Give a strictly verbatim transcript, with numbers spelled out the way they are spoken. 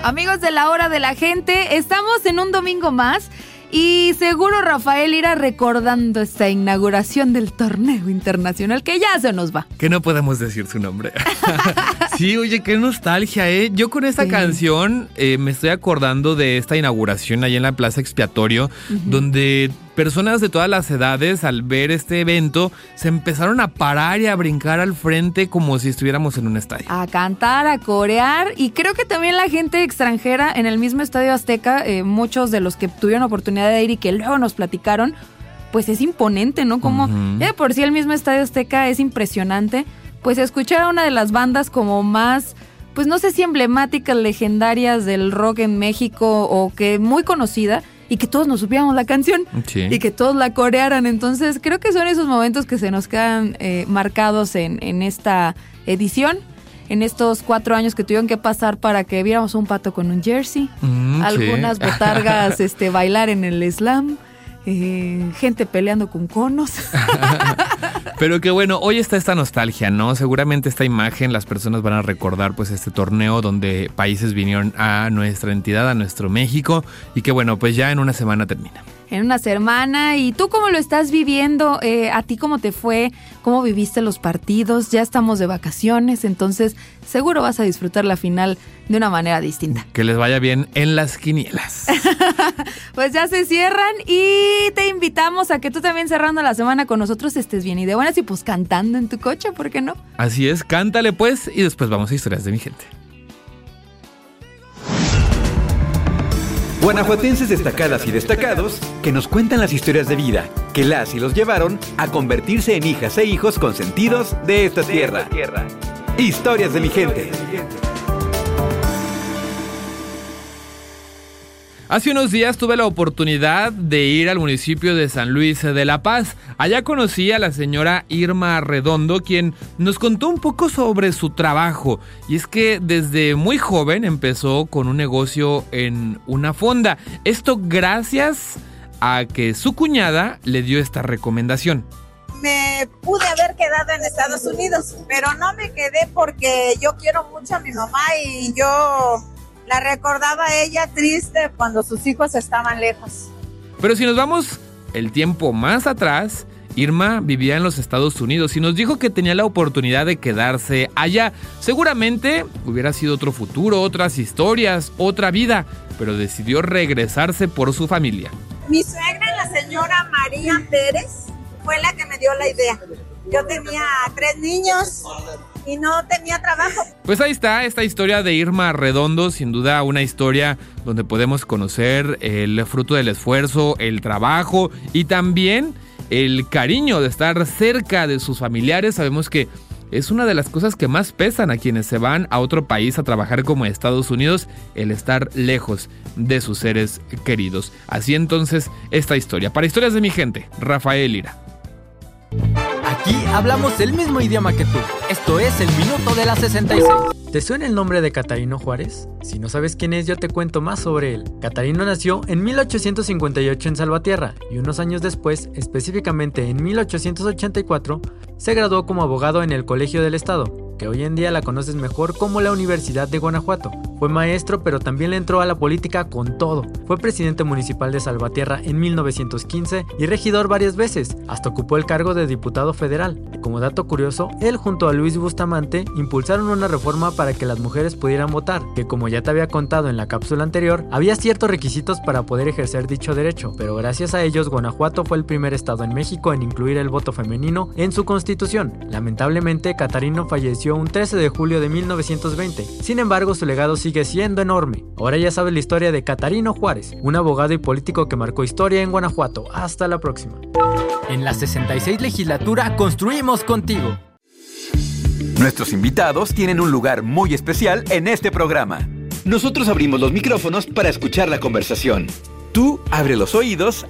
Amigos de la Hora de la Gente, estamos en un domingo más y seguro Rafael irá recordando esta inauguración del torneo internacional que ya se nos va. Que no podemos decir su nombre. Sí, oye, qué nostalgia, ¿eh? Yo con esta sí. canción eh, me estoy acordando de esta inauguración allá en la Plaza Expiatorio, uh-huh. donde personas de todas las edades, al ver este evento, se empezaron a parar y a brincar al frente como si estuviéramos en un estadio. A cantar, a corear, y creo que también la gente extranjera en el mismo Estadio Azteca, eh, muchos de los que tuvieron oportunidad de ir y que luego nos platicaron, pues es imponente, ¿no? Como, uh-huh. eh, por sí el mismo Estadio Azteca es impresionante. Pues escuchar a una de las bandas como más, pues no sé si emblemáticas, legendarias del rock en México o que muy conocida y que todos nos supiéramos la canción sí. y que todos la corearan. Entonces creo que son esos momentos que se nos quedan eh, marcados en, en esta edición, en estos cuatro años que tuvieron que pasar para que viéramos un pato con un jersey, mm, algunas sí. botargas este, bailar en el slam. Eh, gente peleando con conos. Pero que bueno, hoy está esta nostalgia, ¿no? Seguramente esta imagen las personas van a recordar pues este torneo donde países vinieron a nuestra entidad, a nuestro México, y que bueno, pues ya en una semana termina. En una semana. ¿Y tú cómo lo estás viviendo? Eh, ¿A ti cómo te fue? ¿Cómo viviste los partidos? Ya estamos de vacaciones, entonces seguro vas a disfrutar la final de una manera distinta. Que les vaya bien en las quinielas. Pues ya se cierran y te invitamos a que tú también cerrando la semana con nosotros estés bien y de buenas y pues cantando en tu coche, ¿por qué no? Así es, cántale pues y después vamos a Historias de mi Gente. Guanajuatenses destacadas y destacados que nos cuentan las historias de vida que las y los llevaron a convertirse en hijas e hijos consentidos de esta tierra. De esta tierra. Historias de mi gente. Hace unos días tuve la oportunidad de ir al municipio de San Luis de la Paz. Allá conocí a la señora Irma Redondo, quien nos contó un poco sobre su trabajo. Y es que desde muy joven empezó con un negocio en una fonda. Esto gracias a que su cuñada le dio esta recomendación. Me pude haber quedado en Estados Unidos, pero no me quedé porque yo quiero mucho a mi mamá y yo la recordaba a ella triste cuando sus hijos estaban lejos. Pero si nos vamos el tiempo más atrás, Irma vivía en los Estados Unidos y nos dijo que tenía la oportunidad de quedarse allá. Seguramente hubiera sido otro futuro, otras historias, otra vida, pero decidió regresarse por su familia. Mi suegra, la señora María Pérez, fue la que me dio la idea. Yo tenía tres niños y no tenía trabajo. Pues ahí está esta historia de Irma Redondo, sin duda una historia donde podemos conocer el fruto del esfuerzo, el trabajo y también el cariño de estar cerca de sus familiares. Sabemos que es una de las cosas que más pesan a quienes se van a otro país a trabajar como Estados Unidos, el estar lejos de sus seres queridos. Así entonces esta historia. Para Historias de mi Gente, Rafael Lira. Aquí hablamos el mismo idioma que tú. Esto es el Minuto de la sesenta y seis. ¿Te suena el nombre de Catarino Juárez? Si no sabes quién es, yo te cuento más sobre él. Catarino nació en mil ochocientos cincuenta y ocho en Salvatierra y unos años después, específicamente en mil ochocientos ochenta y cuatro, se graduó como abogado en el Colegio del Estado, que hoy en día la conoces mejor como la Universidad de Guanajuato. Fue maestro, pero también le entró a la política con todo. Fue presidente municipal de Salvatierra en mil novecientos quince y regidor varias veces, hasta ocupó el cargo de diputado federal. Como dato curioso, él junto a Luis Bustamante impulsaron una reforma para que las mujeres pudieran votar, que como ya te había contado en la cápsula anterior, había ciertos requisitos para poder ejercer dicho derecho, pero gracias a ellos Guanajuato fue el primer estado en México en incluir el voto femenino en su constitución. Lamentablemente, Catarino falleció un trece de julio de mil novecientos veinte. Sin embargo, su legado sigue siendo enorme. Ahora ya sabes la historia de Catarino Juárez, un abogado y político que marcó historia en Guanajuato. Hasta la próxima. En la sesenta y seis legislatura construimos contigo. Nuestros invitados tienen un lugar muy especial en este programa. Nosotros abrimos los micrófonos para escuchar la conversación. Tú abre los oídos